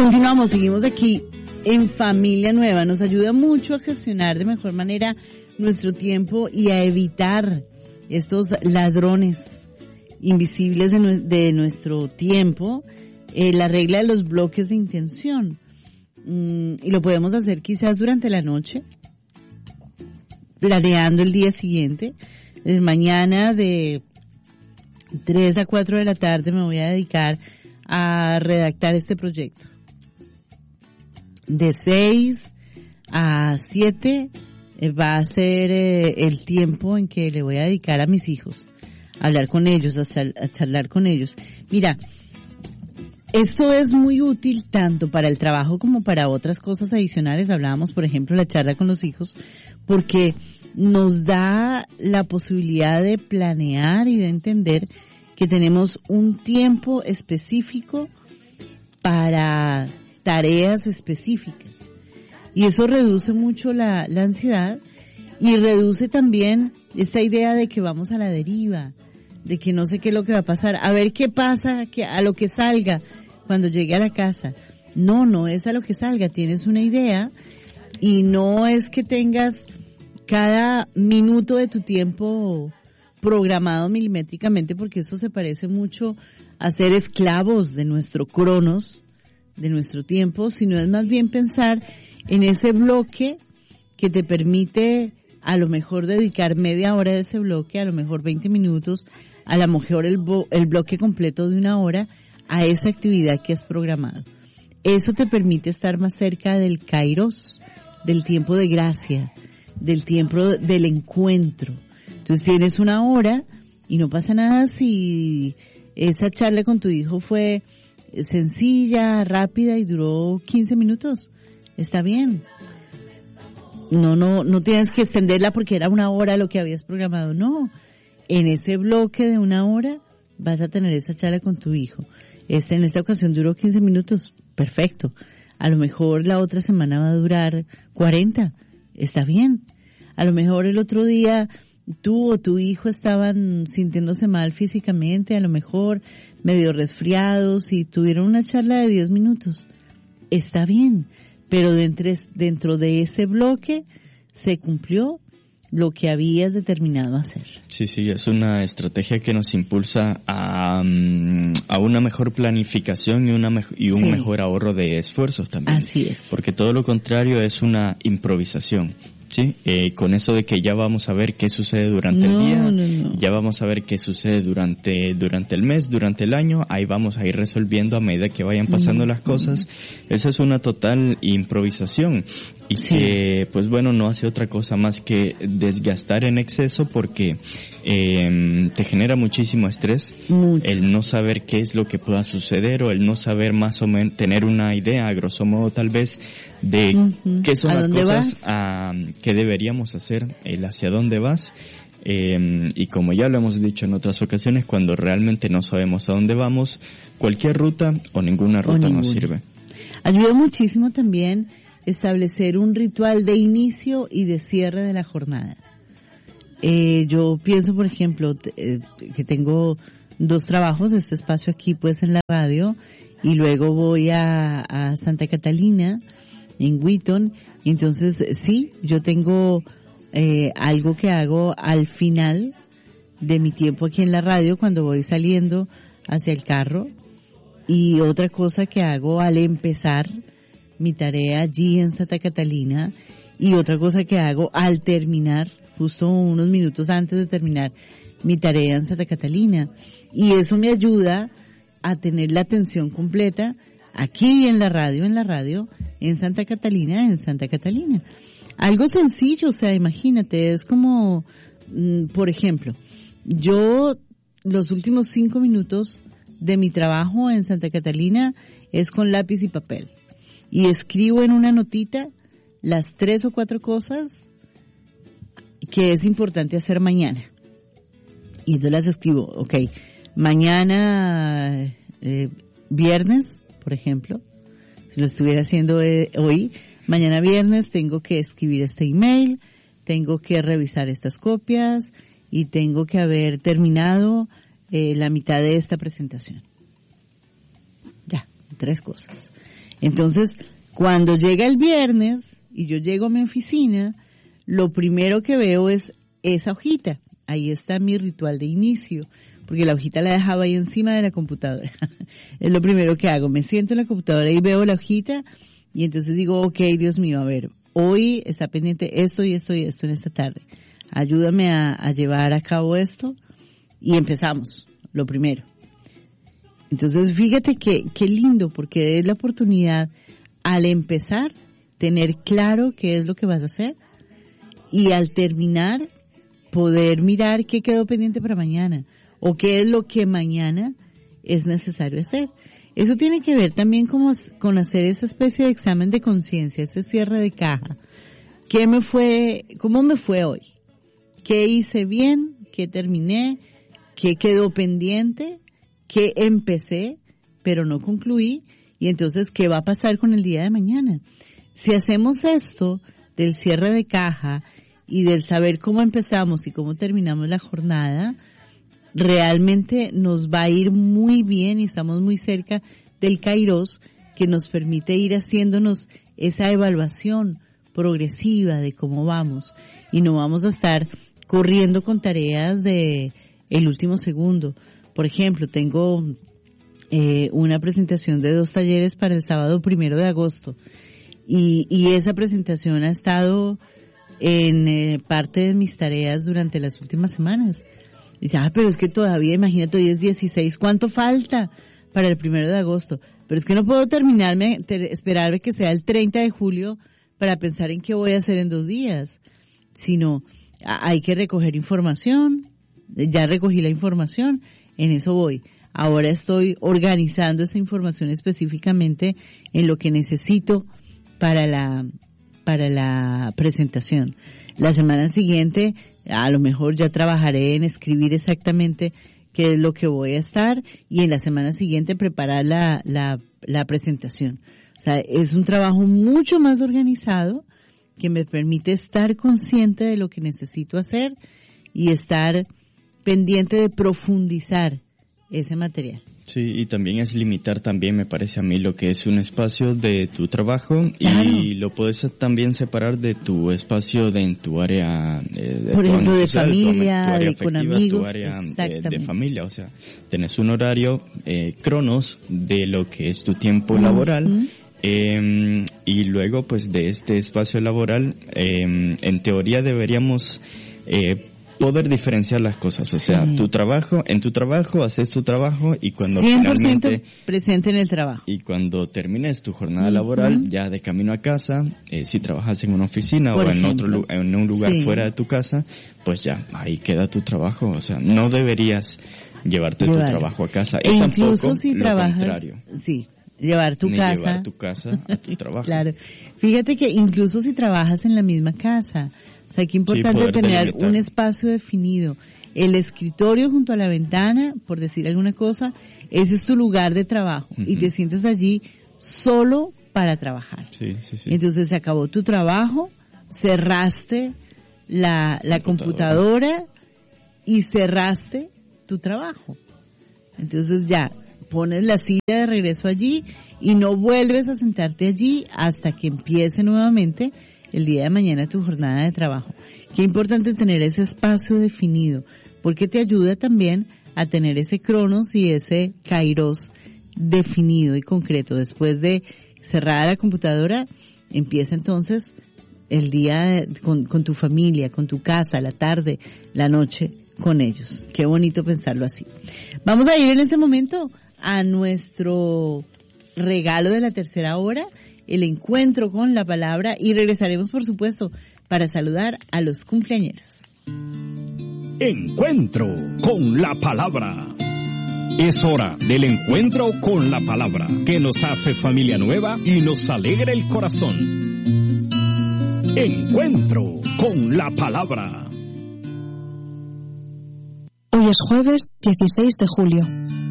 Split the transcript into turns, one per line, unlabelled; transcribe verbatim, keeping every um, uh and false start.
Continuamos, seguimos aquí en Familia Nueva. Nos ayuda mucho a gestionar de mejor manera nuestro tiempo y a evitar estos ladrones invisibles de, nu- de nuestro tiempo, eh, la regla de los bloques de intención. Mm, y lo podemos hacer quizás durante la noche, planeando el día siguiente. Eh, mañana de tres a cuatro de la tarde me voy a dedicar a redactar este proyecto. De seis a siete eh, va a ser eh, el tiempo en que le voy a dedicar a mis hijos, a hablar con ellos, a, char- a charlar con ellos. Mira, esto es muy útil tanto para el trabajo como para otras cosas adicionales. Hablábamos, por ejemplo, la charla con los hijos, porque nos da la posibilidad de planear y de entender que tenemos un tiempo específico para tareas específicas. Y eso reduce mucho la, la ansiedad y reduce también esta idea de que vamos a la deriva, de que no sé qué es lo que va a pasar, a ver qué pasa, que a lo que salga cuando llegue a la casa. No, no es a lo que salga, tienes una idea y no es que tengas cada minuto de tu tiempo programado milimétricamente, porque eso se parece mucho a ser esclavos de nuestro cronos, de nuestro tiempo, sino es más bien pensar en ese bloque que te permite a lo mejor dedicar media hora de ese bloque, a lo mejor veinte minutos, a lo mejor el, bo- el bloque completo de una hora a esa actividad que has programado. Eso te permite estar más cerca del kairos, del tiempo de gracia, del tiempo del encuentro. Entonces tienes una hora y no pasa nada si esa charla con tu hijo fue sencilla, rápida y duró quince minutos. Está bien. No, no, no tienes que extenderla porque era una hora lo que habías programado. No. En ese bloque de una hora vas a tener esa charla con tu hijo. Este, en esta ocasión duró quince minutos. Perfecto. A lo mejor la otra semana va a durar cuarenta. Está bien. A lo mejor el otro día tú o tu hijo estaban sintiéndose mal físicamente, a lo mejor medio resfriados y tuvieron una charla de diez minutos. Está bien, pero dentro, dentro de ese bloque se cumplió lo que habías determinado hacer.
Sí, sí, es una estrategia que nos impulsa a, a una mejor planificación y, una me- y un
Sí.
mejor ahorro de esfuerzos también.
Así es.
Porque todo lo contrario es una improvisación. Sí, eh, con eso de que ya vamos a ver qué sucede durante
No,
el día,
no, no.
ya vamos a ver qué sucede durante durante el mes, durante el año, ahí vamos a ir resolviendo a medida que vayan pasando
Mm.
las cosas. Esa es una total improvisación y
Sí.
que, pues bueno, no hace otra cosa más que desgastar en exceso porque eh, te genera muchísimo estrés.
Mucho.
El no saber qué es lo que pueda suceder o el no saber más o menos, tener una idea, a grosso modo tal vez, de
Ujú.
qué son
¿A
las
dónde
cosas
vas?
a, que deberíamos hacer, el hacia dónde vas. Eh, y como ya lo hemos dicho en otras ocasiones, cuando realmente no sabemos a dónde vamos, cualquier ruta o ninguna
O
ruta nos
ninguna.
sirve.
Ayuda muchísimo también establecer un ritual de inicio y de cierre de la jornada. Eh, yo pienso, por ejemplo, t- eh, que tengo dos trabajos, este espacio aquí pues en la radio, y luego voy a, a Santa Catalina, en Wheaton, y entonces sí, yo tengo eh, algo que hago al final de mi tiempo aquí en la radio cuando voy saliendo hacia el carro, y otra cosa que hago al empezar mi tarea allí en Santa Catalina, y otra cosa que hago al terminar, justo unos minutos antes de terminar mi tarea en Santa Catalina. Y eso me ayuda a tener la atención completa aquí en la radio, en la radio, en Santa Catalina, en Santa Catalina. Algo sencillo, o sea, imagínate, es como, mm, por ejemplo, yo los últimos cinco minutos de mi trabajo en Santa Catalina es con lápiz y papel. Y escribo en una notita las tres o cuatro cosas que es importante hacer mañana. Y yo las escribo, ok, mañana, eh, viernes, por ejemplo, si lo estuviera haciendo eh, hoy, mañana viernes tengo que escribir este email, tengo que revisar estas copias y tengo que haber terminado eh, la mitad de esta presentación. Ya, tres cosas. Entonces, cuando llega el viernes y yo llego a mi oficina, lo primero que veo es esa hojita. Ahí está mi ritual de inicio, porque la hojita la dejaba ahí encima de la computadora. Es lo primero que hago. Me siento en la computadora y veo la hojita y entonces digo, ok, Dios mío, a ver, hoy está pendiente esto y esto y esto en esta tarde. Ayúdame a, a llevar a cabo esto y empezamos, lo primero. Entonces, fíjate que qué lindo, porque es la oportunidad al empezar, tener claro qué es lo que vas a hacer y al terminar, poder mirar qué quedó pendiente para mañana o qué es lo que mañana es necesario hacer. Eso tiene que ver también con, con hacer esa especie de examen de conciencia, ese cierre de caja. ¿Qué me fue, cómo me fue hoy? ¿Qué hice bien? ¿Qué terminé? ¿Qué quedó pendiente? ¿Qué empecé pero no concluí? Y entonces, ¿qué va a pasar con el día de mañana? Si hacemos esto del cierre de caja y del saber cómo empezamos y cómo terminamos la jornada, realmente nos va a ir muy bien y estamos muy cerca del Kairos, que nos permite ir haciéndonos esa evaluación progresiva de cómo vamos y no vamos a estar corriendo con tareas de el último segundo. Por ejemplo, tengo eh, una presentación de dos talleres para el sábado primero de agosto y, y esa presentación ha estado en eh, parte de mis tareas durante las últimas semanas. Y dice, ah, pero es que todavía, imagínate, hoy es dieciséis, ¿cuánto falta para el primero de agosto? Pero es que no puedo terminarme, ter, esperarme que sea el treinta de julio para pensar en qué voy a hacer en dos días, sino a, hay que recoger información, ya recogí la información, en eso voy. Ahora estoy organizando esa información específicamente en lo que necesito para la, para la presentación. La semana siguiente, a lo mejor ya trabajaré en escribir exactamente qué es lo que voy a estar y en la semana siguiente preparar la, la, la presentación. O sea, es un trabajo mucho más organizado que me permite estar consciente de lo que necesito hacer y estar pendiente de profundizar ese material.
Sí, y también es limitar también, me parece a mí, lo que es un espacio de tu trabajo.
Claro.
Y lo puedes también separar de tu espacio de en tu área eh, de
por ejemplo, de
social,
familia,
tu, tu área
de con
afectiva,
amigos,
tu área
exactamente.
de, de familia, o sea, tenés un horario eh, cronos de lo que es tu tiempo uh-huh. laboral. Eh, y luego, pues, de este espacio laboral, eh, en teoría deberíamos eh, poder diferenciar las cosas, o sea, sí. tu trabajo, en tu trabajo haces tu trabajo y cuando
cien por ciento
finalmente
presente en el trabajo.
Y cuando termines tu jornada uh-huh. laboral, ya de camino a casa, eh, si trabajas en una oficina Por o en ejemplo. otro en un lugar sí. fuera de tu casa, pues ya ahí queda tu trabajo, o sea, no deberías llevarte Llevar. tu trabajo a casa
e
y
incluso
tampoco
si
lo
trabajas,
contrario.
Sí. Llevar tu
Ni
casa.
llevar tu casa a tu trabajo.
Claro. Fíjate que incluso si trabajas en la misma casa, o sea, que importante
sí,
tener
delimitar.
un espacio definido. El escritorio junto a la ventana, por decir alguna cosa, ese es tu lugar de trabajo uh-huh. y te sientes allí solo para trabajar.
Sí, sí, sí.
Entonces se acabó tu trabajo, cerraste la, la computadora. computadora y cerraste tu trabajo. Entonces ya pones la silla de regreso allí y no vuelves a sentarte allí hasta que empiece nuevamente el día de mañana tu jornada de trabajo. Qué importante tener ese espacio definido, porque te ayuda también a tener ese cronos y ese kairos definido y concreto. Después de cerrar la computadora, empieza entonces el día con, con tu familia, con tu casa, la tarde, la noche con ellos. Qué bonito pensarlo así. Vamos a ir en este momento a nuestro regalo de la tercera hora, el encuentro con la palabra, y regresaremos, por supuesto, para saludar a los cumpleañeros.
Encuentro con la palabra. Es hora del encuentro con la palabra, que nos hace familia nueva y nos alegra el corazón. Encuentro con la palabra.
Hoy es jueves dieciséis de julio.